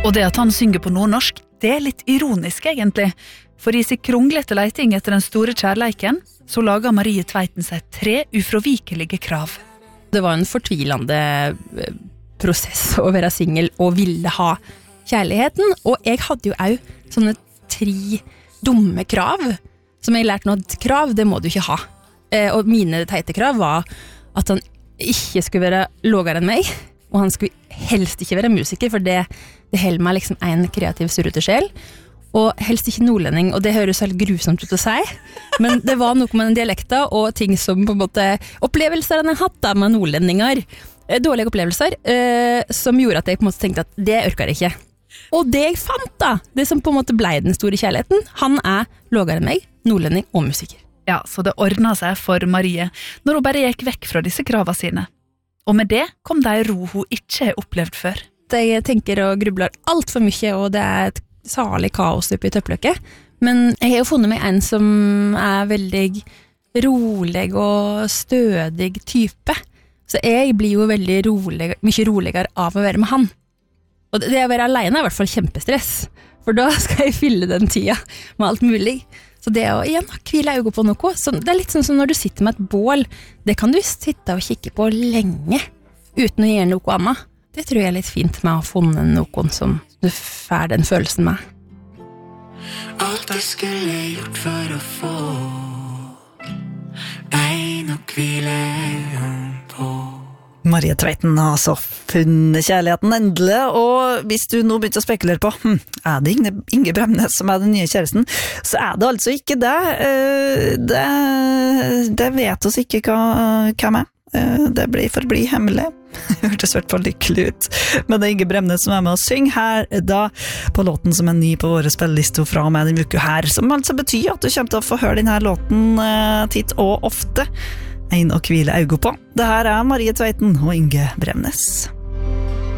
Og det at han synger på nordnorsk, det litt ironisk egentlig. For I sin kronglete leiting etter den store kjærleiken, så lager Marie Tveiten seg 3 ufravikelige krav. Det var en fortvilende prosess å være singel og ville ha kjærligheten, og jeg hadde jo også sånne 3 dumme krav, som jeg lærte nå at krav, det må du ikke ha. Og mine teite krav var at han ikke skulle være lavere enn meg, og han skulle helst ikke være musiker, for det holder meg liksom en kreativ surretesjel, og helst ikke nordlending, og det høres helt grusomt ut å si, men det var noe med den dialekta, og ting som på en måte, opplevelser han hatt da med nordlendinger, dårlige opplevelser, som gjorde at jeg på en måte tenkte at det orker jeg ikke. Og det jeg fant da, det som på en måte ble den store kjærligheten, han lavere enn meg, nordlending og musiker. Ja, så det ordnet seg for Marie, når hun bare gikk vekk fra disse kravene sine. Og med det kom det en ro hun ikke har opplevd før. Jeg tenker og grubler alt for mye, og det et salig kaos oppe I tøppløkket. Men jeg har jo funnet meg en som veldig rolig og stødig type. Så jeg blir jo veldig mye roligere av å være med han. Og det å være alene I hvert fall kjempestress, for da skal jeg fylle den tida med alt mulig. Så det å igjen hvile øynene på noe, så det litt sånn som når du sitter med et bål, det kan du sitte og kikke på lenge, uten å gjøre noe annet. Det tror jeg litt fint med å ha funnet noen som du får den følelsen med. Alt jeg skulle gjort for å få en å hvile øynene på. Marie Tveiten har så funnet kjærligheten endelig, og hvis du nå begynte å spekulere på det Inge Bremnes som den nye kjæresten, så det altså ikke det. Det vet oss ikke hvem det forblir hemmelig. Hørtes hvert fall lykkelig ut. Men det Inge Bremnes som med å synge her da på låten som ny på våre spillelister fra og med den uke her, som altså betyr at du kommer til å få høre denne låten titt og ofte. En å hvile øynene på. Det her Marie Tveiten og Inge Bremnes.